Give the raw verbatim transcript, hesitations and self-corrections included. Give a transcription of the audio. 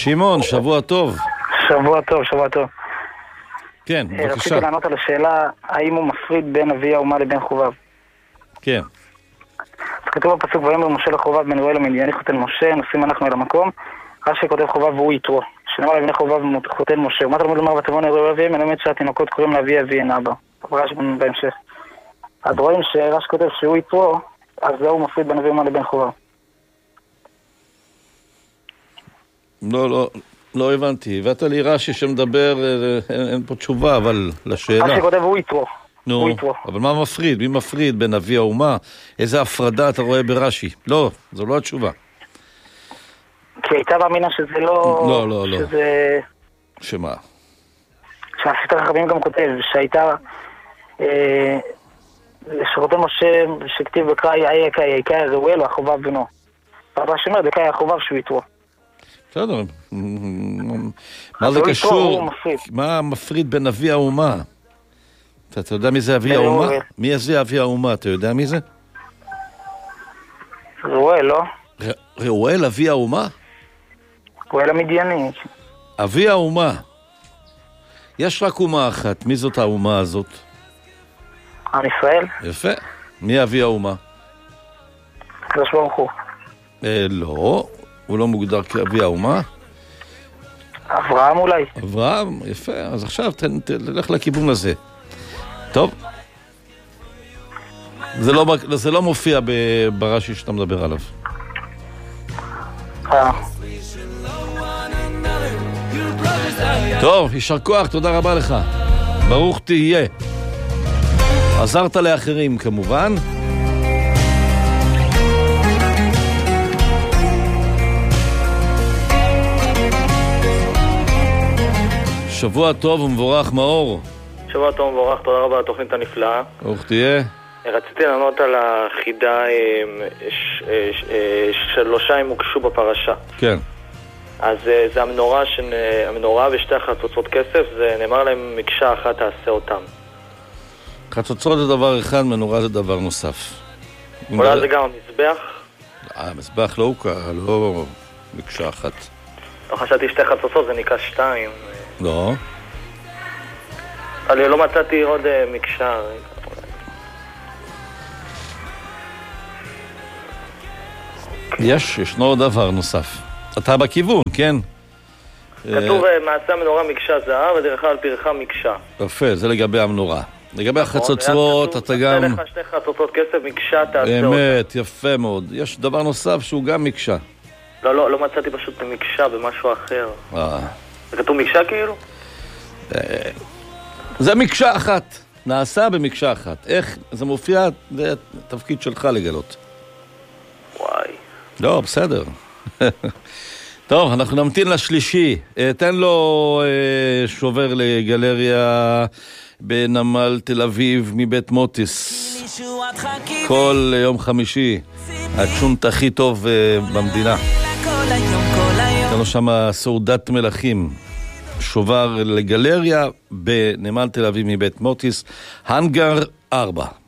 שמעון, שבוע טוב. שבוע טוב, שבוע טוב. כן, בבקשה. רציתי לענות על השאלה, האם הוא מפריד בין אבי האומה לבין חובב? כן. אז כתוב בפסוק, ויאמר משה לחובב בן יואל המדיאני חותן משה, נוסעים אנחנו אל המקום. רש"י כותב חובב והוא יתרו. שנאמר לבני חובב חותן משה. ומה תלמוד לומר בתבון יראו אביהם, מלמד שהתינוקות קוראים לאבי אבי אין אבא. רש"י בהמשך. אז רואים שרש"י כותב שהוא יתרו, אז זהו מפריד בין אבי האומה לבין חובב. לא, לא, לא הבנתי. הבאת לי רש"י שמדבר, אין פה תשובה, אבל לשאלה. רש"י כותב הוא יתרו. נו, אבל מה מפריד? מי מפריד בין אבי האומה? איזה הפרדה אתה רואה ברש"י? לא, זו לא התשובה. כי הייתה מאמינה שזה לא... לא, לא, לא. שזה... שמה? שהספר החכמים גם כותב שהייתה... אה, שחותן משה שכתיב בקראי איה קאי איה קאי ראואל והחובב בנו. אבל שאומר בקאי החובב שהוא יתרו. בסדר. מה זה קשור? מה מפריד בין אבי האומה? אתה יודע מי זה אבי האומה? מי זה אבי האומה? אתה יודע מי זה? ראואל, לא? ראואל אבי האומה? ראואל המדיאני. אבי האומה. יש רק אומה אחת. מי זאת האומה הזאת? עם ישראל. יפה. מי אבי האומה? הקדוש ברוך הוא. אה, לא. הוא לא מוגדר כאבי האומה. אברהם אולי. אברהם, יפה. אז עכשיו תלך לכיוון הזה. טוב. זה לא, זה לא מופיע ברש"י שאתה מדבר עליו. אה. טוב, יישר כוח, תודה רבה לך. ברוך תהיה. עזרת לאחרים כמובן. שבוע טוב ומבורך מאור. שבוע טוב ומבורך, תודה רבה על התוכנית הנפלאה. ברוך תהיה. רציתי לענות על החידה, שלושה הוגשו בפרשה. כן. אז זה המנורה, המנורה ושתי החצוצרות כסף, זה נאמר להם מקשה אחת תעשה אותם. חצוצרות זה דבר אחד, מנורה זה דבר נוסף. אולי זה גם המזבח? המזבח לא הוקע, לא מקשה אחת. לא חשבתי שתי חצוצרות, זה נקרא שתיים. לא. אבל לא מצאתי עוד מקשה. יש, ישנו עוד דבר נוסף. אתה בכיוון, כן? כתוב מעשה המנורה מקשה זהב, ודרך על פרחה מקשה. יפה, זה לגבי המנורה. לגבי החצוצרות, אתה גם... אתה לך שתי חצוצרות כסף, מקשה תעשה אותה. באמת, יפה מאוד. יש דבר נוסף שהוא גם מקשה. לא, לא, לא מצאתי פשוט מקשה במשהו אחר. אה. זה כתוב מקשה כאילו? זה מקשה אחת. נעשה במקשה אחת. איך זה מופיע, זה תפקיד שלך לגלות. וואי. לא, בסדר. טוב, אנחנו נמתין לשלישי. תן לו שובר לגלריה בנמל תל אביב מבית מוטיס. כל יום חמישי. הצ'ונט הכי טוב במדינה. תן לו שם סעודת מלכים. שובר לגלריה בנמל תל אביב מבית מוטיס. הנגר ארבע.